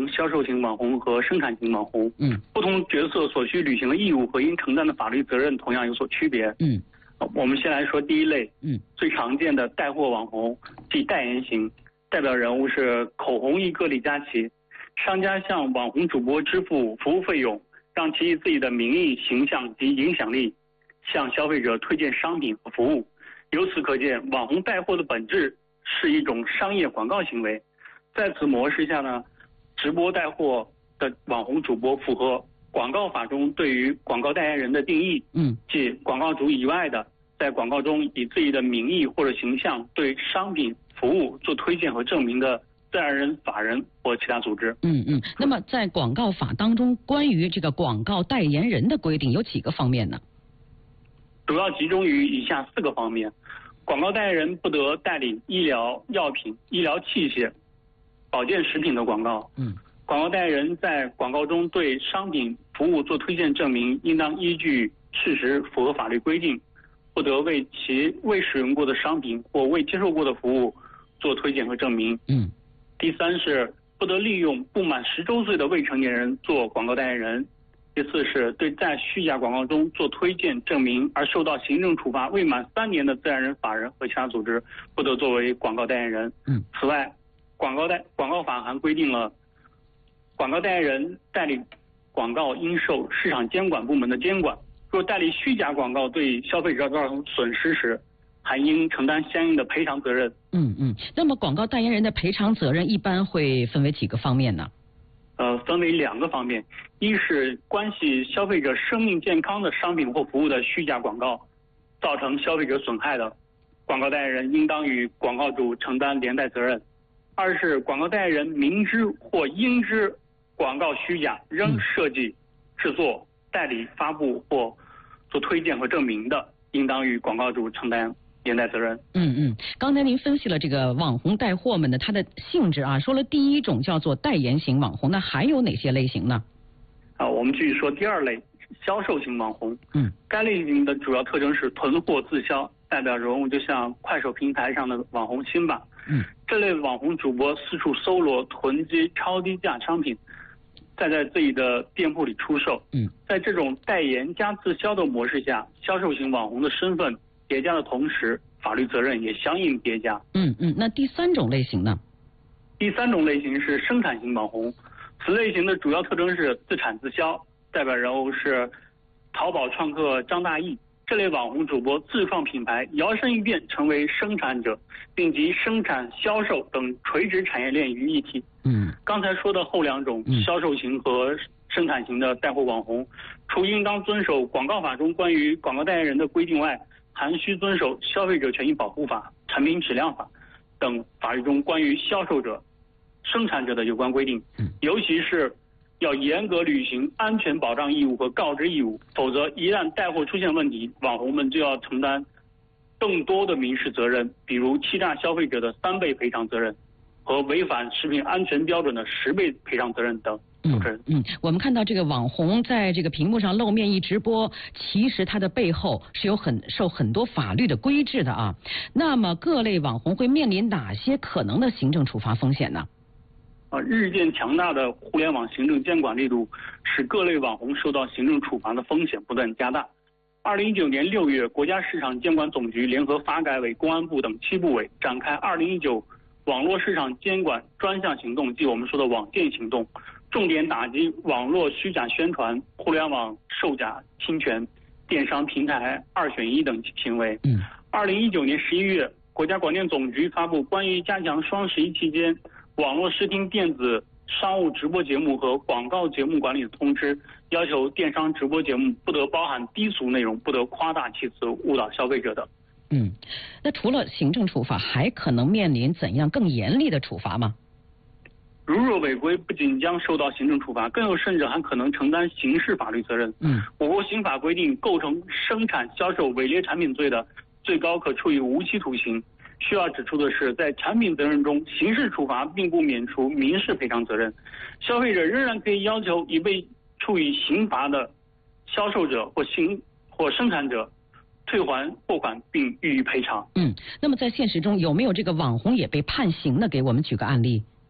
红、销售型网红和生产型网红。不同角色所需履行的义务和应承担的法律责任同样有所区别。我们先来说第一类，最常见的带货网红，即代言型，代表人物是口红一哥李佳琦，商家向网红主播支付服务费用，让其以自己的名义、形象及影响力向消费者推荐商品和服务。由此可见，网红带货的本质是一种商业广告行为。在此模式下呢，直播带货的网红主播符合广告法中对于广告代言人的定义，即广告主以外的，在广告中以自己的名义或者形象对商品服务做推荐和证明的自然人、法人或其他组织。 那么在广告法当中，关于这个广告代言人的规定有几个方面呢？ 主要集中于以下4个方面。广告代言人不得代理医疗药品、医疗器械、保健食品的广告。广告代言人在广告中对商品服务做推荐证明，应当依据事实符合法律规定，不得为其未使用过的商品或未接受过的服务做推荐和证明。第3是不得利用不满10周岁的未成年人做广告代言人。第4是对在虚假广告中做推荐证明而受到行政处罚未满3年的自然人、法人和其他组织，不得作为广告代言人。此外，广告法还规定了广告代言人代理广告应受市场监管部门的监管，若代理虚假广告对消费者造成损失时，还应承担相应的赔偿责任。 那么广告代言人的赔偿责任一般会分为几个方面呢？ 分为2个方面，一是关系消费者生命健康的商品或服务的虚假广告造成消费者损害的，广告代言人应当与广告主承担连带责任；二是广告代言人明知或应知广告虚假，仍设计、制作、代理、发布或做推荐和证明的，应当与广告主承担连带责任。 刚才您分析了这个网红带货们的它的性质啊，说了第一种叫做代言型网红，那还有哪些类型呢？ 我们继续说第2类，销售型网红。该类型的主要特征是囤货自销，代表人物就像快手平台上的网红辛巴。这类网红主播四处搜罗囤积超低价商品，再在自己的店铺里出售。在这种代言加自销的模式下，销售型网红的身份叠加的同时，法律责任也相应叠加。 那第3种类型呢？ 第3种类型是生产型网红，此类型的主要特征是自产自销，代表人物是淘宝创客张大奕。这类网红主播自创品牌，摇身一变成为生产者，并集生产、销售等垂直产业链于一体。刚才说的后2种，销售型和生产型的带货网红，除应当遵守广告法中关于广告代言人的规定外，还需遵守消费者权益保护法、产品质量法等法律中关于销售者、生产者的有关规定，尤其是要严格履行安全保障义务和告知义务，否则一旦带货出现问题，网红们就要承担更多的民事责任，比如欺诈消费者的3倍赔偿责任和违反食品安全标准的10倍赔偿责任等。 我们看到这个网红在这个屏幕上露面一直播，其实它的背后是有受很多法律的规制的啊。那么各类网红会面临哪些可能的行政处罚风险呢？ 日渐强大的互联网行政监管力度，使各类网红受到行政处罚的风险不断加大。2019年6月，国家市场监管总局联合发改委、公安部等7部委展开2019网络市场监管专项行动，即我们说的网监行动，重点打击网络虚假宣传、互联网售假侵权、电商平台2选1等行为。2019年11月，国家广电总局发布关于加强双11期间网络视听电子商务直播节目和广告节目管理的通知，要求电商直播节目不得包含低俗内容，不得夸大其词误导消费者的。 那除了行政处罚，还可能面临怎样更严厉的处罚吗？ 如若违规，不仅将受到行政处罚，更有甚者还可能承担刑事法律责任。我国刑法规定，构成生产、销售伪劣产品罪的，最高可处以无期徒刑。需要指出的是，在产品责任中，刑事处罚并不免除民事赔偿责任，消费者仍然可以要求已被处以刑罚的销售者或生产者退还货款并予以赔偿。 那么在现实中有没有这个网红也被判刑的？给我们举个案例。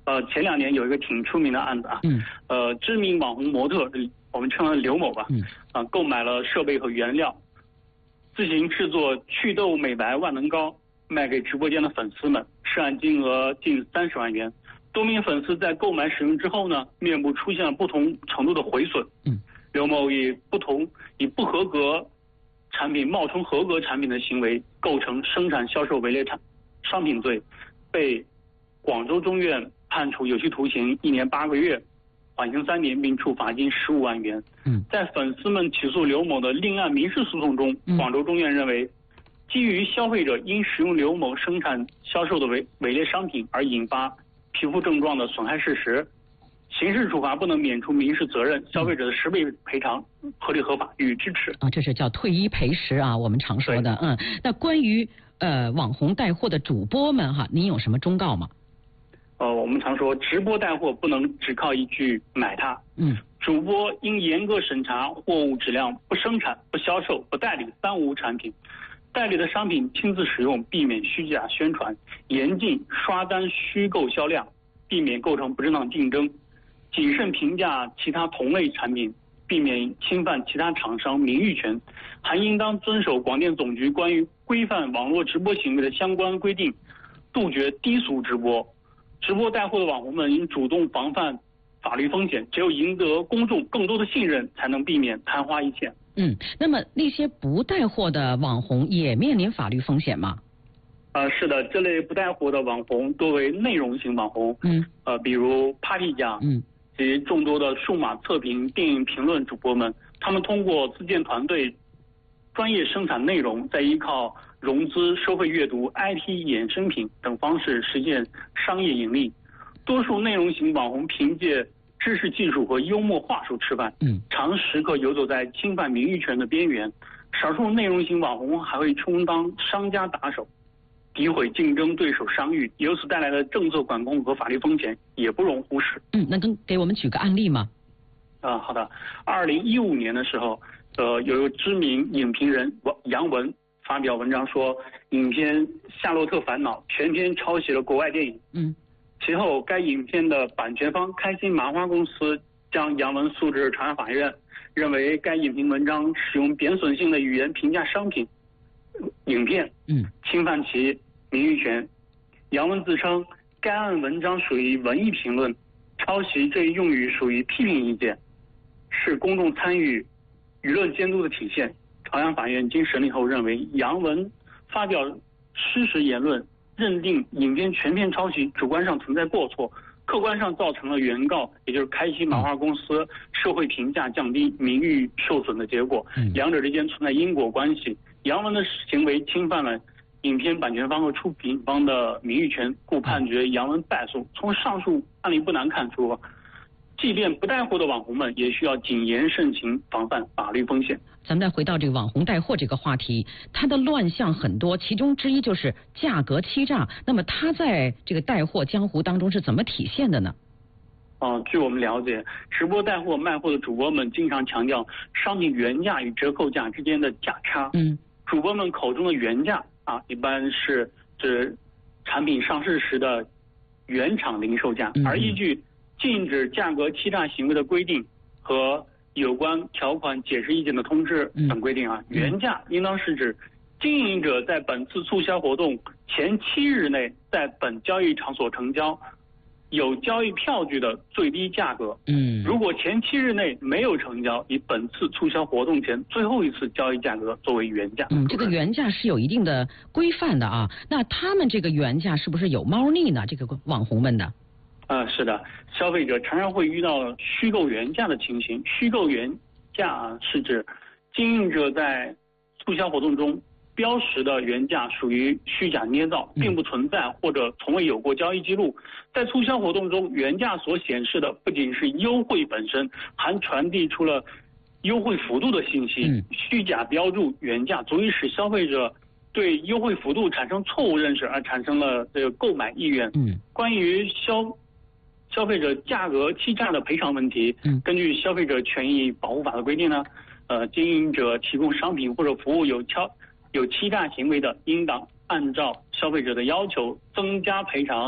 前2年有一个挺出名的案子啊，知名网红模特，我们称为刘某吧，购买了设备和原料，自行制作祛痘美白万能膏，卖给直播间的粉丝们，涉案金额近30万元。多名粉丝在购买使用之后呢，面部出现了不同程度的毁损。刘某以不合格产品冒充合格产品的行为，构成生产销售伪劣商品罪，被广州中院判处有期徒刑1年8个月，缓刑3年，并处罚金15万元。在粉丝们起诉刘某的另案民事诉讼中，广州中院认为，基于消费者因使用刘某生产销售的伪劣商品而引发皮肤症状的损害事实，刑事处罚不能免除民事责任，消费者的10倍赔偿合理合法，予以支持。 这是叫退一赔10啊，我们常说的。那关于网红带货的主播们哈，您有什么忠告吗？ 我们常说直播带货不能只靠一句买它。主播应严格审查货物质量，不生产、不销售、不代理3无产品。代理的商品亲自使用，避免虚假宣传，严禁刷单虚构销量，避免构成不正当竞争，谨慎评价其他同类产品，避免侵犯其他厂商名誉权，还应当遵守广电总局关于规范网络直播行为的相关规定，杜绝低俗直播。直播带货的网红们应主动防范法律风险，只有赢得公众更多的信任，才能避免昙花一现。 那么那些不带货的网红也面临法律风险吗？ 是的，这类不带货的网红多为内容型网红，比如 Papi 酱，及众多的数码测评、电影评论主播们，他们通过自建团队、专业生产内容，再依靠融资、收费阅读、IP 衍生品等方式实现商业盈利。多数内容型网红凭借知识技术和幽默话术吃饭，常时刻游走在侵犯名誉权的边缘。少数内容型网红还会充当商家打手，诋毁竞争对手商誉，由此带来的政策管控和法律风险也不容忽视。 那给我们举个案例吗？ 好的。2015年的时候，有一个知名影评人杨文发表文章说，影片《夏洛特烦恼》全篇抄袭了国外电影。其后，该影片的版权方开心麻花公司将杨文诉至朝阳法院，认为该影评文章使用贬损性的语言评价商品、影片，侵犯其名誉权。杨文自称该案文章属于文艺评论，抄袭这一用语属于批评意见，是公众参与、舆论监督的体现。朝阳法院经审理后认为，杨文发表失实言论，认定影片全片抄袭，主观上存在过错，客观上造成了原告也就是开心麻花公司社会评价降低、名誉受损的结果，两者之间存在因果关系。杨文的行为侵犯了影片版权方和出品方的名誉权，故判决杨文败诉。从上述案例不难看出，即便不带货的网红们也需要谨言慎行，防范法律风险。 咱们再回到这个网红带货这个话题，它的乱象很多，其中之一就是价格欺诈。那么它在这个带货江湖当中是怎么体现的呢？ 据我们了解，直播带货卖货的主播们经常强调商品原价与折扣价之间的价差。主播们口中的原价一般是指产品上市时的原厂零售价，而依据禁止价格欺诈行为的规定和有关条款解释意见的通知等规定原价应当是指经营者在本次促销活动前7日内在本交易场所成交有交易票据的最低价格。如果前7日内没有成交，以本次促销活动前最后一次交易价格作为原价。 这个原价是有一定的规范的啊。那他们这个原价是不是有猫腻呢？这个网红们的？ 是的，消费者常常会遇到虚构原价的情形。虚构原价是指经营者在促销活动中标识的原价属于虚假捏造，并不存在或者从未有过交易记录。在促销活动中，原价所显示的不仅是优惠本身，还传递出了优惠幅度的信息。虚假标注原价足以使消费者对优惠幅度产生错误认识，而产生了这个购买意愿。关于消费者价格欺诈的赔偿问题，根据消费者权益保护法的规定呢，经营者提供商品或者服务有欺诈行为的，应当按照消费者的要求增加赔偿，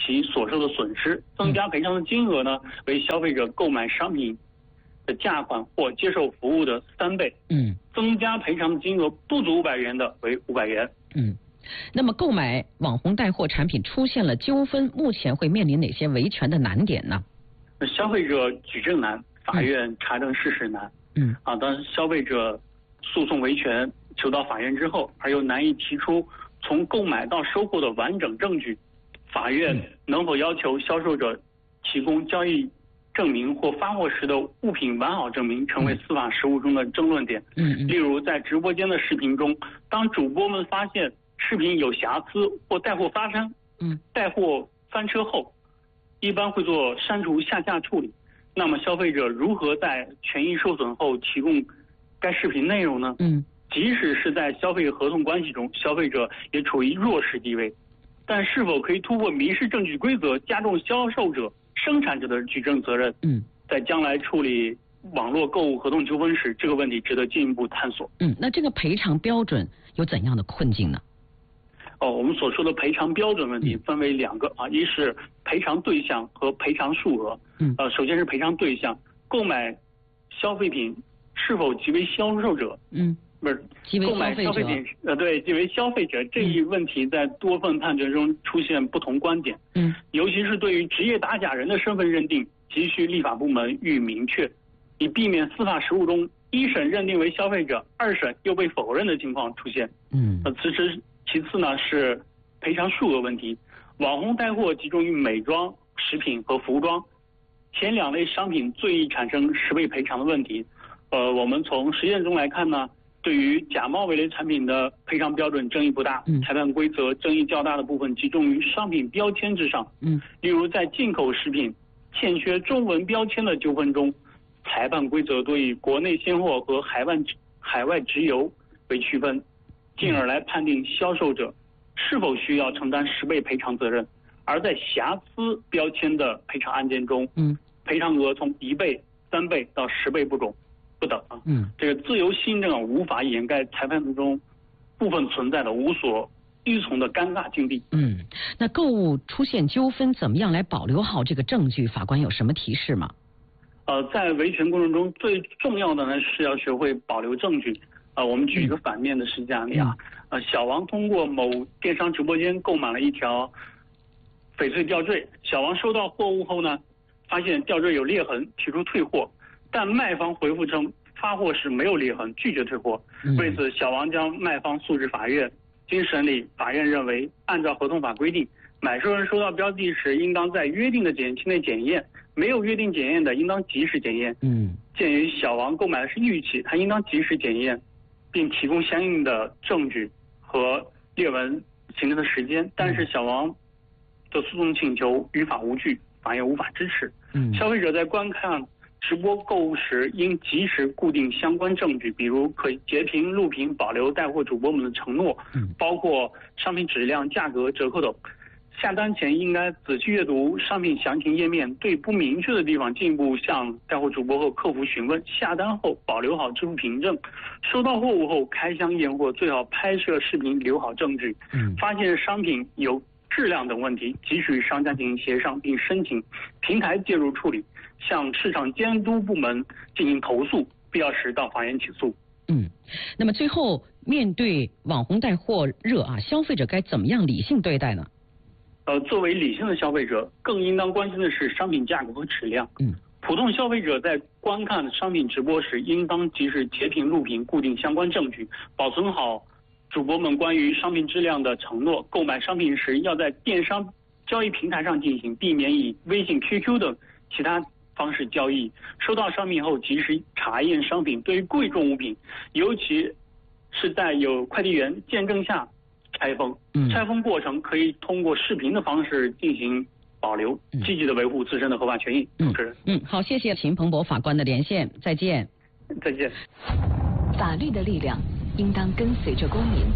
其所受的损失，增加赔偿的金额呢为消费者购买商品的价款或接受服务的3倍。增加赔偿的金额不足500元的为500元。 那么购买网红带货产品出现了纠纷，目前会面临哪些维权的难点呢？ 消费者举证难，法院查证事实难。当消费者诉讼维权求到法院之后，而又难以提出从购买到收货的完整证据，法院能否要求销售者提供交易证明或发货时的物品完好证明，成为司法实务中的争论点。例如在直播间的视频中，当主播们发现视频有瑕疵或带货发生，带货翻车后，一般会做删除下架处理。那么消费者如何在权益受损后提供该视频内容呢？即使是在消费合同关系中，消费者也处于弱势地位，但是否可以突破民事证据规则，加重销售者、生产者的举证责任？在将来处理网络购物合同纠纷时，这个问题值得进一步探索。 那这个赔偿标准有怎样的困境呢？ 我们所说的赔偿标准问题分为2个一是赔偿对象和赔偿数额。首先是赔偿对象，购买消费品是否即为销售者？不是，购买消费品对，即为消费者这一问题在多份判决中出现不同观点。尤其是对于职业打假人的身份认定，急需立法部门予以明确，以避免司法实务中一审认定为消费者，二审又被否认的情况出现。其次呢是赔偿数额问题，网红带货集中于美妆、食品和服装，前2类商品最易产生10倍赔偿的问题。我们从实践中来看呢，对于假冒伪劣产品的赔偿标准争议不大，裁判规则争议较大的部分集中于商品标签之上。例如在进口食品欠缺中文标签的纠纷中，裁判规则多以国内鲜货和海外直邮为区分，进而来判定销售者是否需要承担10倍赔偿责任。而在瑕疵标签的赔偿案件中，赔偿额从1倍、3倍到10倍不等。这个自由新政无法掩盖裁判中部分存在的无所依从的尴尬境地。 那购物出现纠纷，怎么样来保留好这个证据？法官有什么提示吗？ 在维权过程中，最重要的呢是要学会保留证据。我们举一个反面的实际案例小王通过某电商直播间购买了一条翡翠吊坠，小王收到货物后呢，发现吊坠有裂痕，提出退货，但卖方回复称发货时没有裂痕，拒绝退货。为此，小王将卖方诉至法院。经审理，法院认为，按照合同法规定，买受人收到标的时，应当在约定的检验期内检验，没有约定检验的，应当及时检验。鉴于小王购买的是玉器，他应当及时检验，并提供相应的证据和裂纹形成的时间。但是小王的诉讼请求于法无据，法院无法支持。消费者在观看直播购物时，应及时固定相关证据，比如可截屏、录屏，保留带货主播们的承诺，包括商品质量、价格、折扣等。下单前应该仔细阅读商品详情页面，对不明确的地方进一步向带货主播或客服询问。下单后保留好支付凭证，收到货物后开箱验货，最好拍摄视频留好证据。发现商品有质量等问题，及时与商家进行协商，并申请平台介入处理，向市场监督部门进行投诉，必要时到法院起诉。 那么最后，面对网红带货热消费者该怎么样理性对待呢？ 作为理性的消费者，更应当关心的是商品价格和质量。普通消费者在观看商品直播时，应当及时截屏、录屏，固定相关证据，保存好主播们关于商品质量的承诺。购买商品时，要在电商交易平台上进行，避免以微信、QQ 等其他方式交易。收到商品后，及时查验商品。对于贵重物品，尤其是在有快递员见证下拆封，拆封过程可以通过视频的方式进行保留，积极的维护自身的合法权益。主持人， 好，谢谢秦鹏博法官的连线，再见。 再见。 法律的力量应当跟随着公民，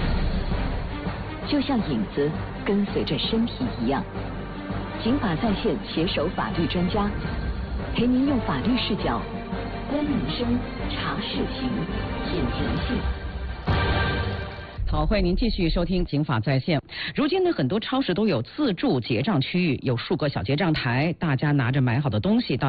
就像影子跟随着身体一样。刑法在线携手法律专家，陪您用法律视角观民生、查事情、品人性。 好，欢迎您继续收听《警法在线》。如今呢，很多超市都有自助结账区域，有数个小结账台，大家拿着买好的东西到